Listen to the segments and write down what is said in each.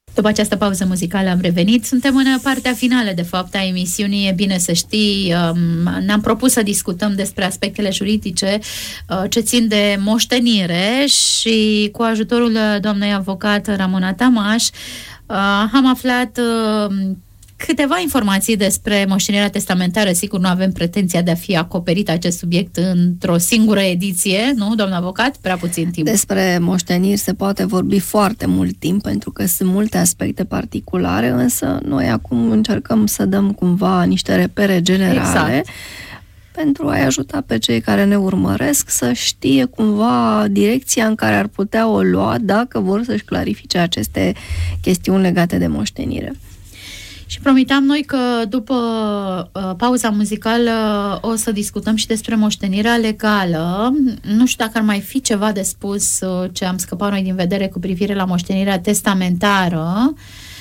După această pauză muzicală am revenit. Suntem în partea finală, de fapt, a emisiunii. E bine să știi, ne-am propus să discutăm despre aspectele juridice ce țin de moștenire și cu ajutorul doamnei avocat Ramona Tamaș am aflat câteva informații despre moștenirea testamentară. Sigur, nu avem pretenția de a fi acoperit acest subiect într-o singură ediție, nu, doamna avocat? Prea puțin timp. Despre moșteniri se poate vorbi foarte mult timp, pentru că sunt multe aspecte particulare, însă noi acum încercăm să dăm cumva niște repere generale, exact, pentru a-i ajuta pe cei care ne urmăresc să știe cumva direcția în care ar putea o lua dacă vor să-și clarifice aceste chestiuni legate de moștenire. Și promiteam noi că după pauza muzicală o să discutăm și despre moștenirea legală. Nu știu dacă ar mai fi ceva de spus ce am scăpat noi din vedere cu privire la moștenirea testamentară.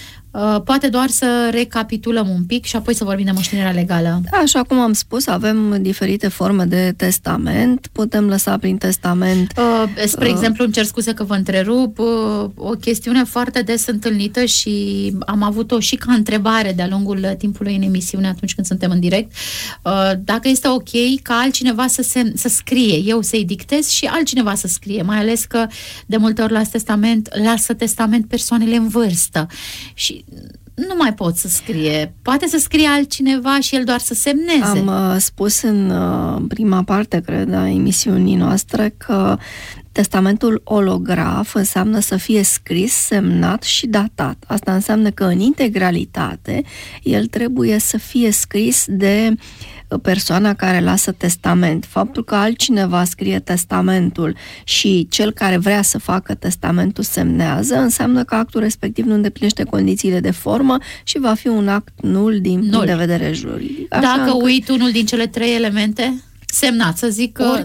Poate doar să recapitulăm un pic și apoi să vorbim de moștenirea legală. Da, așa cum am spus, avem diferite forme de testament. Putem lăsa prin testament... Spre exemplu, îmi cer scuze că vă întrerup, o chestiune foarte des întâlnită și am avut-o și ca întrebare de-a lungul timpului în emisiune atunci când suntem în direct. Dacă este ok ca altcineva să scrie, eu să-i dictez și altcineva să scrie, mai ales că de multe ori lasă testament persoanele în vârstă și nu mai pot să scrie. Poate să scrie altcineva și el doar să semneze. Am spus în prima parte, cred, a emisiunii noastre că testamentul olograf înseamnă să fie scris, semnat și datat. Asta înseamnă că în integralitate el trebuie să fie scris de persoana care lasă testament. Faptul că altcineva scrie testamentul și cel care vrea să facă testamentul semnează, înseamnă că actul respectiv nu îndeplinește condițiile de formă și va fi un act nul din punct de vedere juridic. Dacă uit unul din cele 3 elemente, semnat, să zic că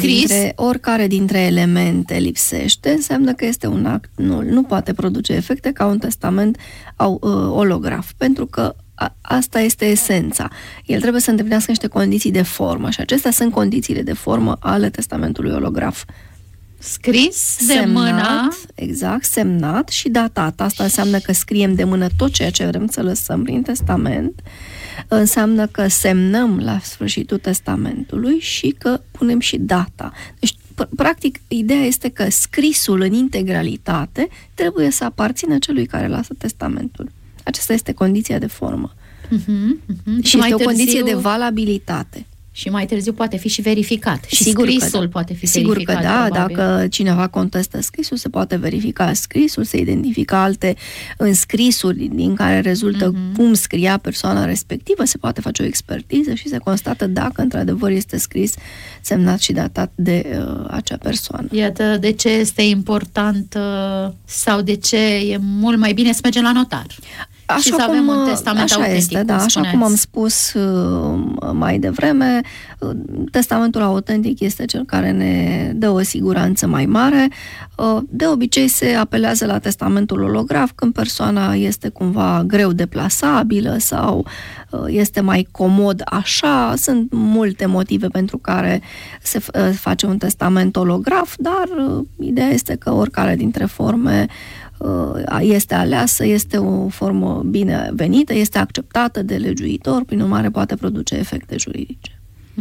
oricare dintre elemente lipsește, înseamnă că este un act nul. Nu poate produce efecte ca un testament olograf, pentru că asta este esența. El trebuie să îndeplinească niște condiții de formă și acestea sunt condițiile de formă ale testamentului olograf. Scris, semnat, de mână. Exact, semnat și datat. Asta înseamnă că scriem de mână tot ceea ce vrem să lăsăm prin testament. Înseamnă că semnăm la sfârșitul testamentului și că punem și data. Deci, practic, ideea este că scrisul în integralitate trebuie să aparțină celui care lasă testamentul. Aceasta este condiția de formă. Și este o condiție de valabilitate. Și mai târziu poate fi și verificat. Și sigur scrisul că poate fi sigur verificat. Sigur că da, probabil. Dacă cineva contestă scrisul, se poate verifica scrisul, se identifică alte înscrisuri din care rezultă cum scria persoana respectivă, se poate face o expertiză și se constată dacă într-adevăr este scris, semnat și datat de acea persoană. Iată de ce este important sau de ce e mult mai bine să mergem la notar. Așa și să avem un testament autentic, este, da, așa cum am spus mai devreme, testamentul autentic este cel care ne dă o siguranță mai mare. De obicei se apelează la testamentul olograf când persoana este cumva greu deplasabilă sau este mai comod așa. Sunt multe motive pentru care se face un testament olograf, dar ideea este că oricare dintre forme este aleasă, este o formă binevenită, este acceptată de legiuitor, prin urmare poate produce efecte juridice.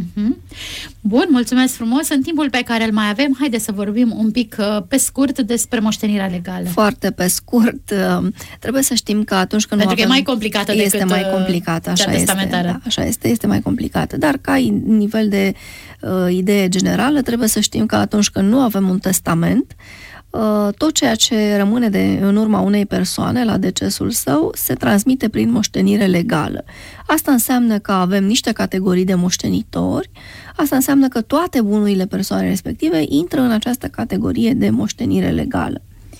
Bun, mulțumesc frumos. În timpul pe care îl mai avem, haide să vorbim un pic pe scurt despre moștenirea legală. Foarte pe scurt. Trebuie să știm că atunci când pentru că e mai complicată decât este mai complicată, așa este, da, așa este mai complicată. Dar ca nivel de idee generală, trebuie să știm că atunci când nu avem un testament, tot ceea ce rămâne în urma unei persoane la decesul său se transmite prin moștenire legală. Asta înseamnă că avem niște categorii de moștenitori, asta înseamnă că toate bunurile persoanei respective intră în această categorie de moștenire legală.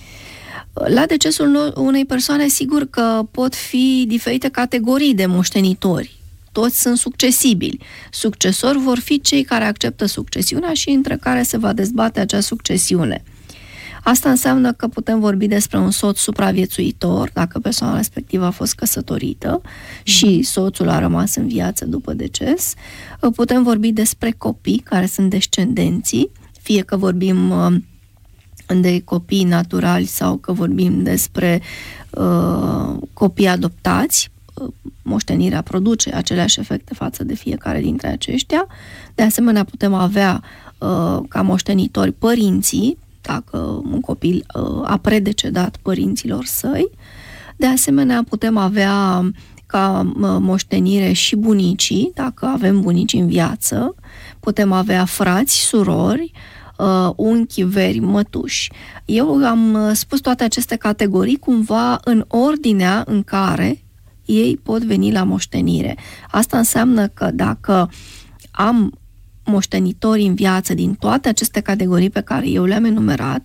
La decesul unei persoane, sigur că pot fi diferite categorii de moștenitori. Toți sunt succesibili. Succesori vor fi cei care acceptă succesiunea și între care se va dezbate acea succesiune. Asta înseamnă că putem vorbi despre un soț supraviețuitor, dacă persoana respectivă a fost căsătorită și soțul a rămas în viață după deces. Putem vorbi despre copii care sunt descendenții, fie că vorbim de copii naturali sau că vorbim despre copii adoptați, moștenirea produce aceleași efecte față de fiecare dintre aceștia. De asemenea, putem avea ca moștenitori părinții, dacă un copil a predecedat părinților săi. De asemenea, putem avea ca moștenire și bunicii, dacă avem bunici în viață. Putem avea frați, surori, unchi, veri, mătuși. Eu am spus toate aceste categorii cumva în ordinea în care ei pot veni la moștenire. Asta înseamnă că dacă am moștenitori în viață din toate aceste categorii pe care eu le-am enumerat,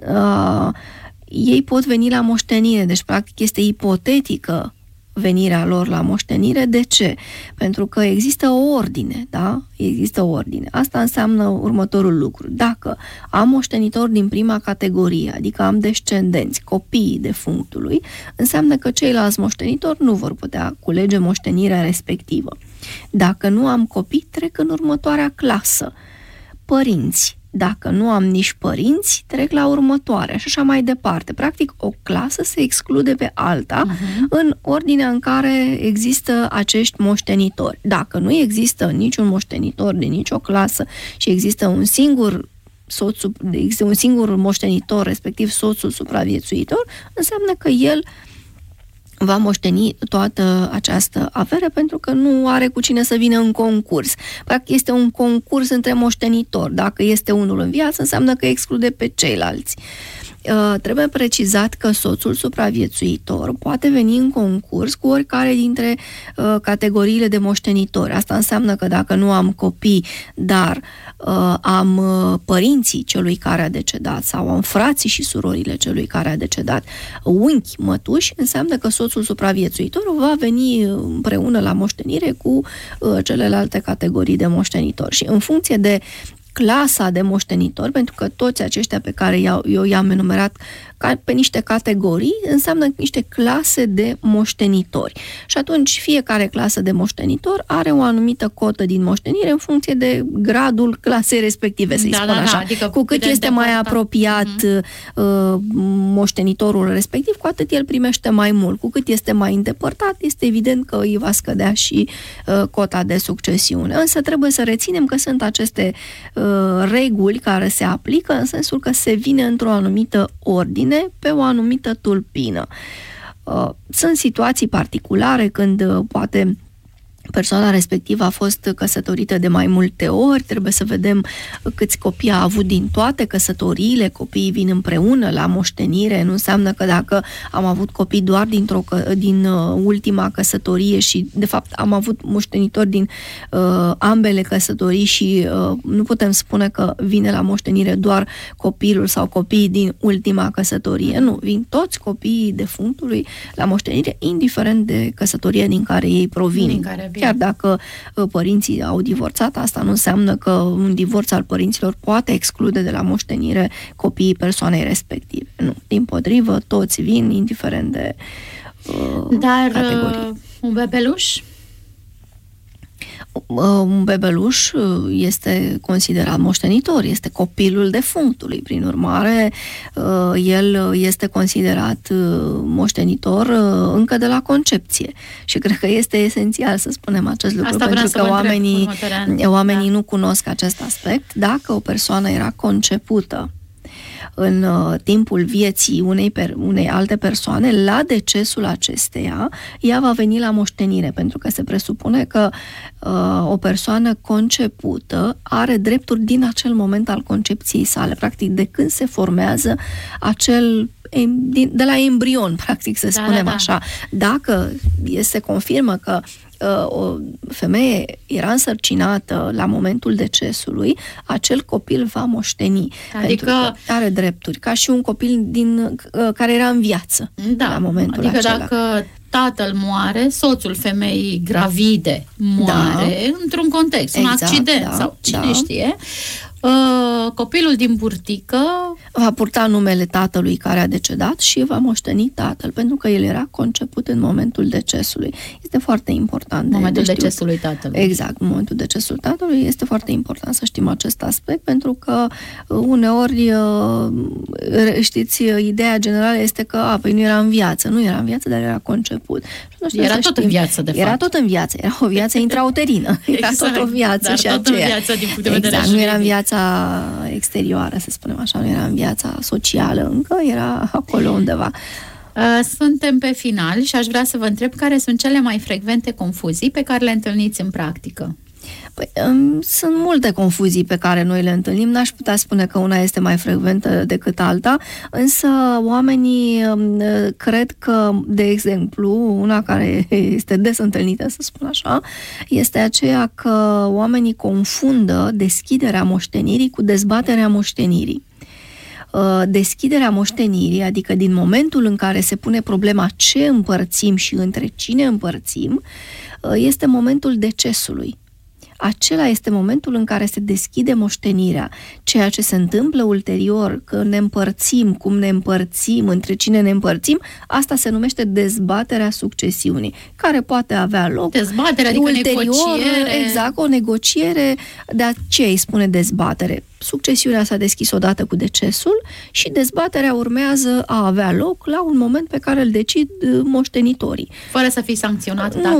ei pot veni la moștenire. Deci, practic, este ipotetică venirea lor la moștenire. De ce? Pentru că există o ordine, da? Există o ordine. Asta înseamnă următorul lucru. Dacă am moștenitori din prima categorie, adică am descendenți, copiii defunctului, înseamnă că ceilalți moștenitori nu vor putea culege moștenirea respectivă. Dacă nu am copii, trec în următoarea clasă. Părinți. Dacă nu am nici părinți, trec la următoarea și așa mai departe. Practic, o clasă se exclude pe alta în ordinea în care există acești moștenitori. Dacă nu există niciun moștenitor de nicio clasă și există un singur moștenitor, respectiv soțul supraviețuitor, înseamnă că el va moșteni toată această avere pentru că nu are cu cine să vină în concurs. Practic este un concurs între moștenitori. Dacă este unul în viață, înseamnă că exclude pe ceilalți. Trebuie precizat că soțul supraviețuitor poate veni în concurs cu oricare dintre categoriile de moștenitori. Asta înseamnă că dacă nu am copii, dar am părinții celui care a decedat sau am frații și surorile celui care a decedat, unchi, mătuși, înseamnă că soțul supraviețuitor va veni împreună la moștenire cu celelalte categorii de moștenitori. Și în funcție de clasa de moștenitori, pentru că toți aceștia pe care eu i-am enumerat pe niște categorii, înseamnă niște clase de moștenitori. Și atunci fiecare clasă de moștenitor are o anumită cotă din moștenire în funcție de gradul clasei respective, să-i spun așa. Adică cu cât este mai apropiat moștenitorul respectiv, cu atât el primește mai mult. Cu cât este mai îndepărtat, este evident că îi va scădea și cota de succesiune. Însă trebuie să reținem că sunt aceste reguli care se aplică în sensul că se vine într-o anumită ordine pe o anumită tulpină. Sunt situații particulare când poate persoana respectivă a fost căsătorită de mai multe ori, trebuie să vedem câți copii a avut din toate căsătoriile, copiii vin împreună la moștenire, nu înseamnă că dacă am avut copii doar din ultima căsătorie și de fapt am avut moștenitori din ambele căsătorii și nu putem spune că vine la moștenire doar copilul sau copiii din ultima căsătorie. Nu, vin toți copiii defunctului la moștenire, indiferent de căsătoria din care ei provin. Chiar dacă părinții au divorțat, asta nu înseamnă că un divorț al părinților poate exclude de la moștenire copiii persoanei respective. Nu, dimpotrivă, toți vin, indiferent de categorii. Un bebeluș? Un bebeluș este considerat moștenitor, este copilul defunctului. Prin urmare, el este considerat moștenitor încă de la concepție. Și cred că este esențial să spunem acest lucru, asta pentru că oamenii nu cunosc acest aspect. Dacă o persoană era concepută în timpul vieții unei alte persoane, la decesul acesteia, ea va veni la moștenire, pentru că se presupune că o persoană concepută are drepturi din acel moment al concepției sale, practic de când se formează de la embrion, practic, să spunem așa. Dacă se confirmă că o femeie era însărcinată la momentul decesului, acel copil va moșteni. Adică pentru că are drepturi, ca și un copil care era în viață la momentul acela. Dacă tatăl moare, soțul femeii gravide moare într-un context, un accident sau cine știe, copilul din burtică va purta numele tatălui care a decedat și va moșteni tatăl, pentru că el era conceput în momentul decesului. Este foarte important. Momentul decesului tatălui. Exact, în momentul decesului tatălui este foarte important să știm acest aspect, pentru că uneori, știți, ideea generală este că păi nu era în viață. Nu era în viață, dar era conceput. Era tot în viață, de fapt. Era tot în viață. Era o viață intrauterină. Era tot o viață. Dar și tot aceea. în viață, din punct de vedere juridic. Nu era în viața exterioară, să spunem așa, nu era în viața socială încă, era acolo undeva. Suntem pe final și aș vrea să vă întreb care sunt cele mai frecvente confuzii pe care le întâlniți în practică. Păi, sunt multe confuzii pe care noi le întâlnim, n-aș putea spune că una este mai frecventă decât alta, însă oamenii cred că, de exemplu, una care este des întâlnită, să spun așa, este aceea că oamenii confundă deschiderea moștenirii cu dezbaterea moștenirii. Deschiderea moștenirii, adică din momentul în care se pune problema ce împărțim și între cine împărțim, este momentul decesului. Acela este momentul în care se deschide moștenirea. Ceea ce se întâmplă ulterior, că ne împărțim, cum ne împărțim, între cine ne împărțim, asta se numește dezbaterea succesiunii, care poate avea loc. Dezbaterea, adică ulterior, negociere. Exact, o negociere. De aceea îi spune dezbatere. Succesiunea s-a deschis odată cu decesul și dezbaterea urmează a avea loc la un moment pe care îl decid moștenitorii. Fără să fii sancționat dacă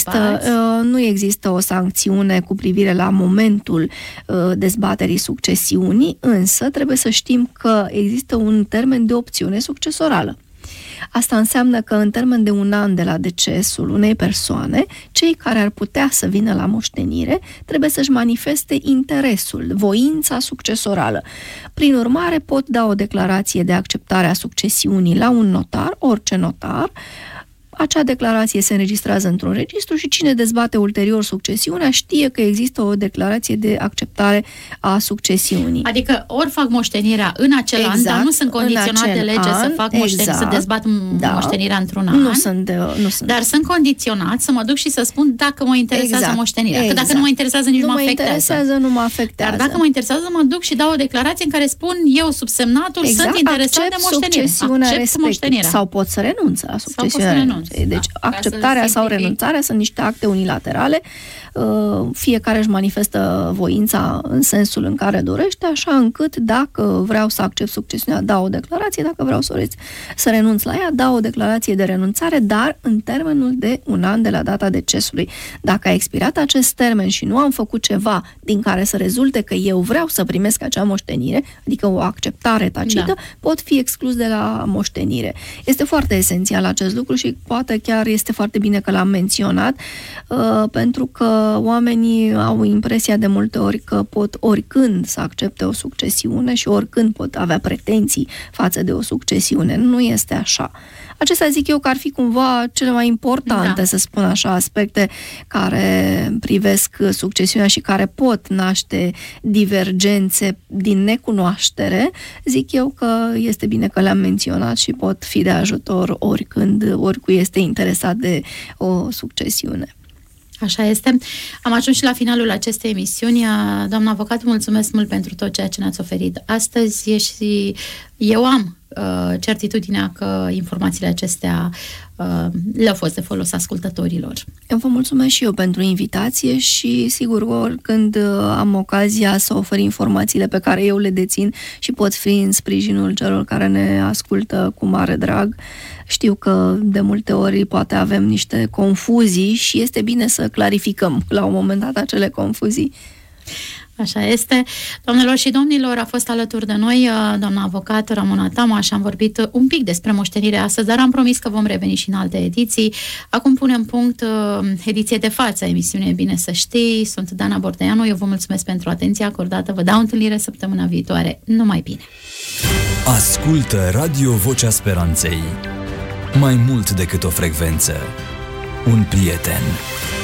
nu există o sancțiune cu privire la momentul dezbaterii succesiunii, însă trebuie să știm că există un termen de opțiune succesorală. Asta înseamnă că în termen de 1 an de la decesul unei persoane, cei care ar putea să vină la moștenire trebuie să-și manifeste interesul, voința succesorală. Prin urmare, pot da o declarație de acceptare a succesiunii la un notar, orice notar. Acea declarație se înregistrează într-un registru și cine dezbate ulterior succesiunea știe că există o declarație de acceptare a succesiunii. Adică ori fac moștenirea în acel an, dar nu sunt condiționat de lege să fac să dezbat moștenirea într-un an. Nu sunt. Dar sunt condiționat să mă duc și să spun dacă mă interesează moștenirea. Că dacă nu mă interesează, nici nu mă afectează. Nu mă afectează. Dar dacă mă interesează, mă duc și dau o declarație în care spun eu, subsemnatul, sunt interesat de moștenire. Accept moștenirea. Sau pot să renunț la succesiune. Deci acceptarea sau renunțarea sunt niște acte unilaterale, fiecare își manifestă voința în sensul în care dorește, așa încât dacă vreau să accept succesiunea, dau o declarație, dacă vreau să renunț la ea, dau o declarație de renunțare, dar în termenul de 1 an de la data decesului. Dacă a expirat acest termen și nu am făcut ceva din care să rezulte că eu vreau să primesc acea moștenire, adică o acceptare tacită, pot fi exclus de la moștenire. Este foarte esențial acest lucru și poate chiar este foarte bine că l-am menționat, pentru că oamenii au impresia de multe ori că pot oricând să accepte o succesiune și oricând pot avea pretenții față de o succesiune. Nu este așa. Acestea zic eu că ar fi cumva cele mai importante, să spun așa, aspecte care privesc succesiunea și care pot naște divergențe din necunoaștere. Zic eu că este bine că le-am menționat și pot fi de ajutor oricând, oricui este interesat de o succesiune. Așa este. Am ajuns și la finalul acestei emisiuni. Doamna avocat, mulțumesc mult pentru tot ceea ce ne-ați oferit astăzi și eu am certitudinea că informațiile acestea le-au fost de folos ascultătorilor. Eu vă mulțumesc și eu pentru invitație și sigur oricând am ocazia să ofer informațiile pe care eu le dețin și pot fi în sprijinul celor care ne ascultă cu mare drag. Știu că de multe ori poate avem niște confuzii și este bine să clarificăm la un moment dat acele confuzii. Așa este. Doamnelor și domnilor, a fost alături de noi doamna avocat Ramona Tama și am vorbit un pic despre moștenire astăzi, dar am promis că vom reveni și în alte ediții. Acum punem punct ediție de față, emisiune Bine să știi. Sunt Dana Bordeanu, eu vă mulțumesc pentru atenția acordată, vă dau întâlnire săptămâna viitoare. Numai bine! Ascultă Radio Vocea Speranței. Mai mult decât o frecvență, un prieten.